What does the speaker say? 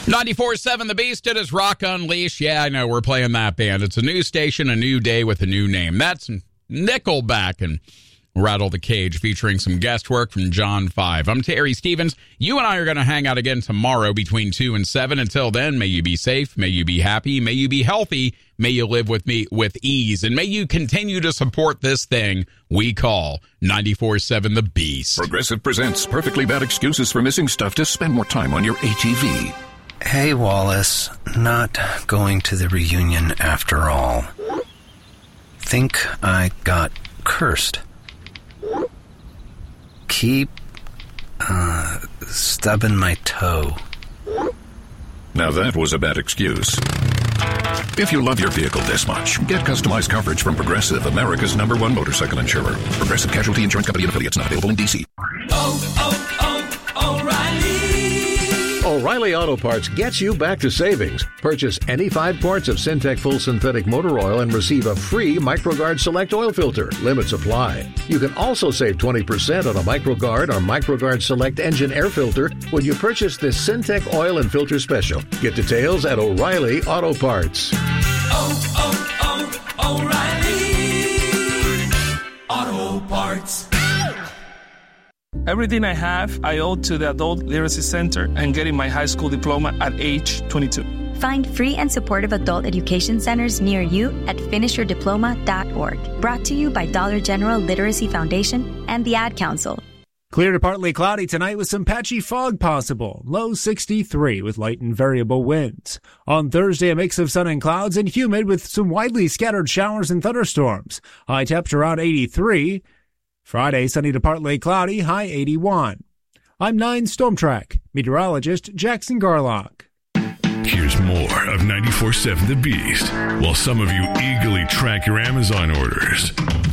94.7 The Beast, it is Rock Unleashed. Yeah, I know, we're playing that band. It's a new station, a new day with a new name. That's Nickelback and Rattle the Cage, featuring some guest work from John 5. I'm Terry Stevens. You and I are going to hang out again tomorrow between 2 and 7. Until then, may you be safe, may you be happy, may you be healthy, may you live with me with ease, and may you continue to support this thing we call 94.7 The Beast. Progressive presents Perfectly Bad Excuses for Missing Stuff to Spend More Time on Your ATV. Hey, Wallace. Not going to the reunion after all. Think I got cursed. Keep, stubbing my toe. Now that was a bad excuse. If you love your vehicle this much, get customized coverage from Progressive, America's #1 motorcycle insurer. Progressive Casualty Insurance Company and affiliates, not available in D.C. O'Reilly Auto Parts gets you back to savings. Purchase any 5 quarts of Syntec Full Synthetic Motor Oil and receive a free MicroGuard Select Oil Filter. Limits apply. You can also save 20% on a MicroGuard or MicroGuard Select Engine Air Filter when you purchase this Syntec Oil and Filter Special. Get details at O'Reilly Auto Parts. O'Reilly Auto Parts. Everything I have, I owe to the Adult Literacy Center and getting my high school diploma at age 22. Find free and supportive adult education centers near you at finishyourdiploma.org. Brought to you by Dollar General Literacy Foundation and the Ad Council. Clear to partly cloudy tonight with some patchy fog possible. Low 63 with light and variable winds. On Thursday, a mix of sun and clouds and humid with some widely scattered showers and thunderstorms. High temps around 83. Friday, sunny to partly cloudy, high 81. I'm 9 Storm Track meteorologist Jackson Garlock. Here's more of 94.7 The Beast, while some of you eagerly track your Amazon orders.